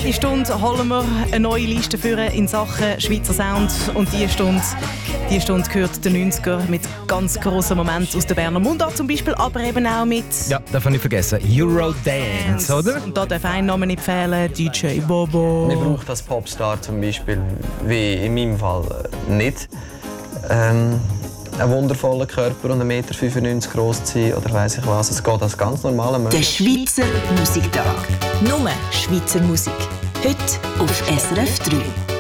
Jede Stunde holen wir eine neue Liste führen in Sachen Schweizer Sound. Und diese Stunde gehört den 90er mit ganz grossen Momenten aus der Berner Mundart zum Beispiel, aber eben auch mit... Ja, darf ich nicht vergessen. Eurodance, oder? Und da darf ein Name nicht fehlen, DJ Bobo. Man braucht als Popstar zum Beispiel, wie in meinem Fall, nicht einen wundervollen Körper und 1,95 Meter groß zu sein oder weiss ich was. Es geht als ganz normaler Mensch. Der Schweizer Musiktag. Nur Schweizer Musik. Heute auf SRF 3.